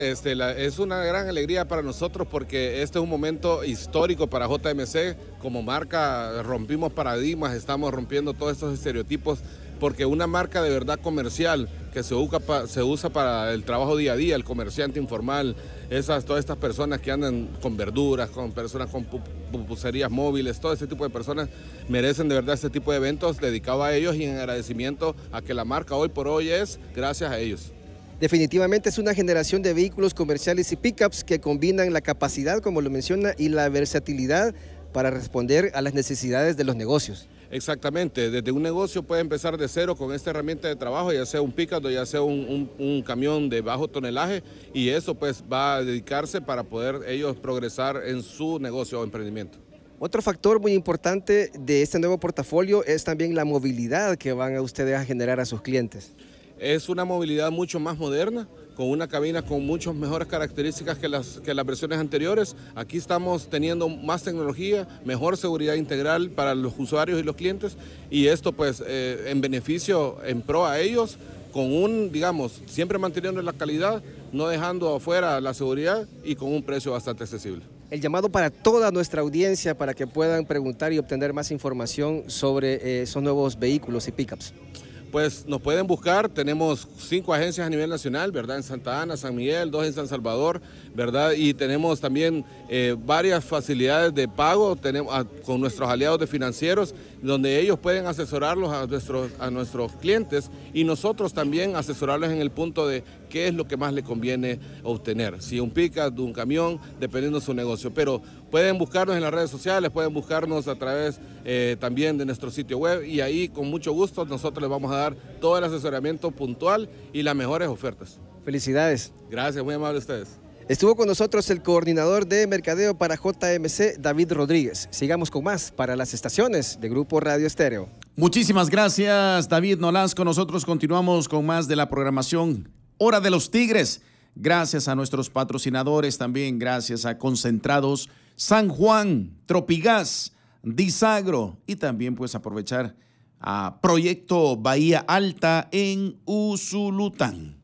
Es una gran alegría para nosotros porque este es un momento histórico para JMC. Como marca rompimos paradigmas, estamos rompiendo todos estos estereotipos porque una marca de verdad comercial que se usa para el trabajo día a día, el comerciante informal, todas estas personas que andan con verduras, con personas con pupuserías móviles, todo ese tipo de personas merecen de verdad este tipo de eventos dedicados a ellos y en agradecimiento a que la marca hoy por hoy es gracias a ellos. Definitivamente es una generación de vehículos comerciales y pickups que combinan la capacidad, como lo menciona, y la versatilidad para responder a las necesidades de los negocios. Exactamente, desde un negocio puede empezar de cero con esta herramienta de trabajo, ya sea un pickup o ya sea un camión de bajo tonelaje, y eso pues va a dedicarse para poder ellos progresar en su negocio o emprendimiento. Otro factor muy importante de este nuevo portafolio es también la movilidad que van a ustedes a generar a sus clientes. Es una movilidad mucho más moderna, con una cabina con muchas mejores características que las versiones anteriores. Aquí estamos teniendo más tecnología, mejor seguridad integral para los usuarios y los clientes, y esto pues en beneficio, en pro a ellos, con digamos, siempre manteniendo la calidad, no dejando afuera la seguridad y con un precio bastante accesible. El llamado para toda nuestra audiencia para que puedan preguntar y obtener más información sobre esos nuevos vehículos y pickups. Pues nos pueden buscar, tenemos 5 agencias a nivel nacional, ¿verdad? En Santa Ana, San Miguel, 2 en San Salvador, ¿verdad? Y tenemos también varias facilidades de pago con nuestros aliados de financieros, donde ellos pueden asesorarlos a nuestros clientes y nosotros también asesorarles en el punto de qué es lo que más le conviene obtener, si un pickup, un camión, dependiendo de su negocio. Pero pueden buscarnos en las redes sociales, pueden buscarnos a través también de nuestro sitio web, y ahí con mucho gusto nosotros les vamos a dar todo el asesoramiento puntual y las mejores ofertas. Felicidades. Gracias, muy amables ustedes. Estuvo con nosotros el coordinador de mercadeo para JMC, David Rodríguez. Sigamos con más para las estaciones de Grupo Radio Estéreo. Muchísimas gracias, David Nolasco. Nosotros continuamos con más de la programación Hora de los Tigres. Gracias a nuestros patrocinadores, también gracias a Concentrados San Juan, Tropigas, Disagro, y también pues aprovechar a Proyecto Bahía Alta en Usulután.